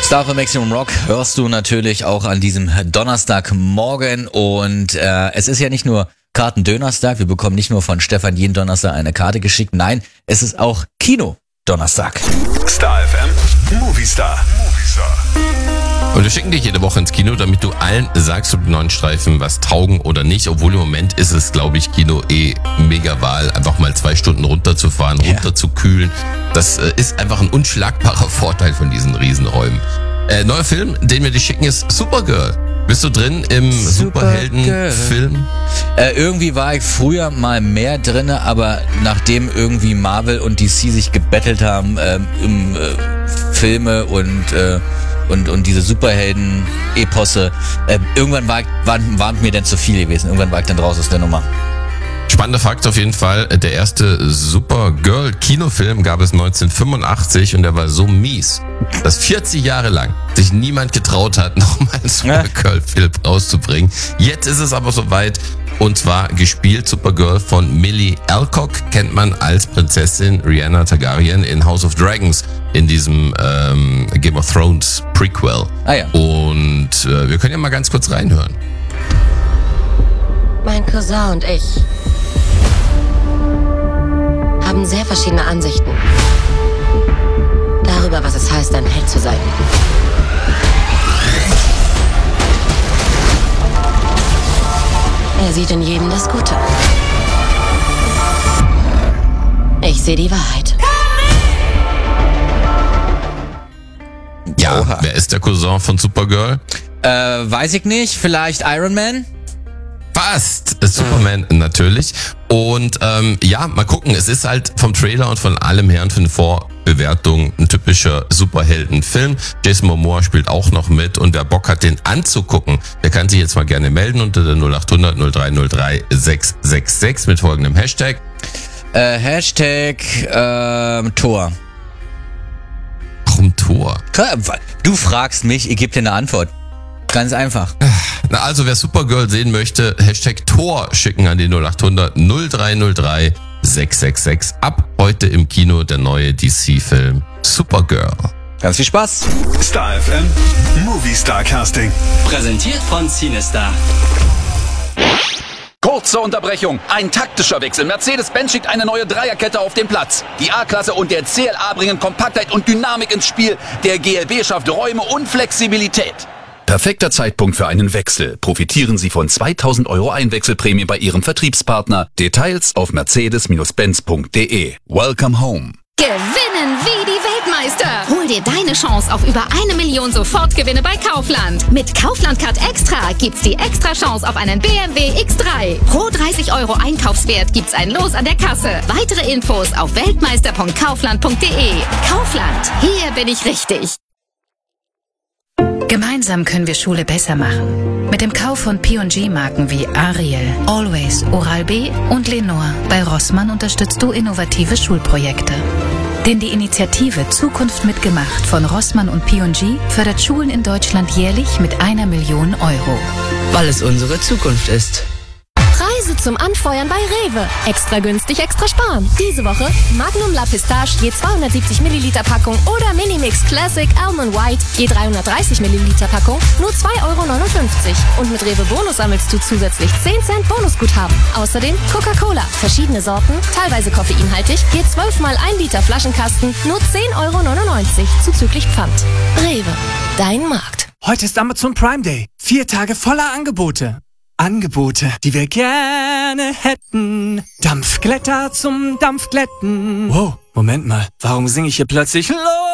Star für Maximum Rock hörst du natürlich auch an diesem Donnerstagmorgen und es ist ja nicht nur Karten-Dönerstag, wir bekommen nicht nur von Stefan jeden Donnerstag eine Karte geschickt, nein, es ist auch Kino-Donnerstag. Star FM, Movie Star. Und wir schicken dich jede Woche ins Kino, damit du allen sagst, ob die neuen Streifen was taugen oder nicht. Obwohl im Moment ist es, glaube ich, Kino mega Wahl, einfach mal 2 Stunden runterzufahren, runterzukühlen. Das ist einfach ein unschlagbarer Vorteil von diesen Riesenräumen. Neuer Film, den wir dir schicken, ist Supergirl. Bist du drin im Superheldenfilm? Irgendwie war ich früher mal mehr drinne, aber nachdem irgendwie Marvel und DC sich gebettelt haben im Filme und diese Superhelden-Eposse, irgendwann waren mir dann zu viel gewesen. Irgendwann war ich dann raus aus der Nummer. Spannender Fakt auf jeden Fall, der erste Supergirl-Kinofilm gab es 1985 und der war so mies, dass 40 Jahre lang sich niemand getraut hat, nochmal einen Supergirl-Film rauszubringen. Jetzt ist es aber soweit. Und zwar gespielt Supergirl von Millie Alcock, kennt man als Prinzessin Rhaenyra Targaryen in House of Dragons, in diesem Game of Thrones Prequel. Ah ja. Und wir können ja mal ganz kurz reinhören. Mein Cousin und ich haben sehr verschiedene Ansichten darüber, was es heißt, ein Held zu sein. Er sieht in jedem das Gute. Ich sehe die Wahrheit. Ja, Oha. wer ist der Cousin von Supergirl? Weiß ich nicht, vielleicht Iron Man? Fast. Superman natürlich. Und ja, mal gucken. Es ist halt vom Trailer und von allem her und von den Vorbewertungen ein typischer Superheldenfilm. Jason Momoa spielt auch noch mit und wer Bock hat, den anzugucken, der kann sich jetzt mal gerne melden unter der 0800 0303 666 mit folgendem Hashtag. Hashtag Tor. Warum Tor? Du fragst mich, ich gebe dir eine Antwort. Ganz einfach. Na also, wer Supergirl sehen möchte, Hashtag Tor schicken an die 0800 0303 666. Ab heute im Kino der neue DC-Film Supergirl. Ganz viel Spaß. Star FM, Movie Star Casting. Präsentiert von Cinestar. Kurze Unterbrechung, ein taktischer Wechsel. Mercedes-Benz schickt eine neue Dreierkette auf den Platz. Die A-Klasse und der CLA bringen Kompaktheit und Dynamik ins Spiel. Der GLB schafft Räume und Flexibilität. Perfekter Zeitpunkt für einen Wechsel. Profitieren Sie von 2.000 € Einwechselprämie bei Ihrem Vertriebspartner. Details auf mercedes-benz.de. Welcome home. Gewinnen wie die Weltmeister. Hol dir deine Chance auf über 1 Million Sofortgewinne bei Kaufland. Mit Kaufland Card Extra gibt's die extra Chance auf einen BMW X3. Pro 30 € Einkaufswert gibt's ein Los an der Kasse. Weitere Infos auf weltmeister.kaufland.de. Kaufland, hier bin ich richtig. Gemeinsam können wir Schule besser machen. Mit dem Kauf von P&G-Marken wie Ariel, Always, Oral-B und Lenore bei Rossmann unterstützt du innovative Schulprojekte. Denn die Initiative Zukunft mitgemacht von Rossmann und P&G fördert Schulen in Deutschland jährlich mit 1 Million €. Weil es unsere Zukunft ist. Preise zum Anfeuern bei Rewe. Extra günstig, extra sparen. Diese Woche Magnum La Pistache je 270 Milliliter Packung oder Minimix Classic Almond White je 330 Milliliter Packung nur 2,59 €. Und mit Rewe Bonus sammelst du zusätzlich 10 Cent Bonusguthaben. Außerdem Coca-Cola, verschiedene Sorten, teilweise koffeinhaltig, je 12 mal 1 Liter Flaschenkasten nur 10,99 € zuzüglich Pfand. Rewe, dein Markt. Heute ist Amazon Prime Day. 4 Tage voller Angebote. Angebote, die wir gerne hätten. Dampfglätter zum Dampfglätten. Wow, Moment mal. Warum singe ich hier plötzlich Los?